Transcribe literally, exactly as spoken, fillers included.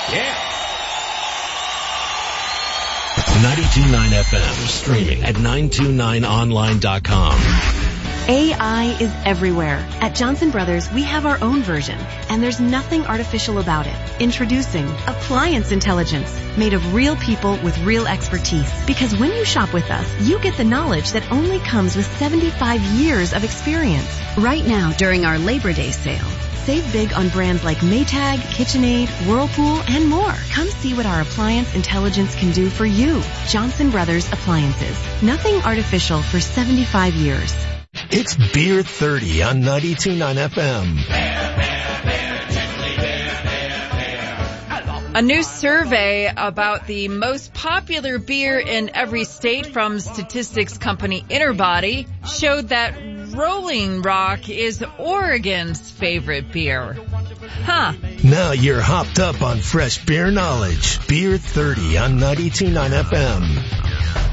Yeah. ninety-two point nine F M, streaming at nine two nine online dot com. A I is everywhere. At Johnson Brothers, we have our own version, and there's nothing artificial about it. Introducing Appliance Intelligence, made of real people with real expertise. Because when you shop with us, you get the knowledge that only comes with seventy-five years of experience. Right now, during our Labor Day sale, save big on brands like Maytag, KitchenAid, Whirlpool, and more. Come see what our Appliance Intelligence can do for you. Johnson Brothers Appliances. Nothing artificial for seventy-five years. It's Beer thirty on ninety-two point nine F M. A new survey about the most popular beer in every state from statistics company Interbody showed that Rolling Rock is Oregon's favorite beer. Huh. Now you're hopped up on fresh beer knowledge. Beer thirty on ninety-two point nine F M.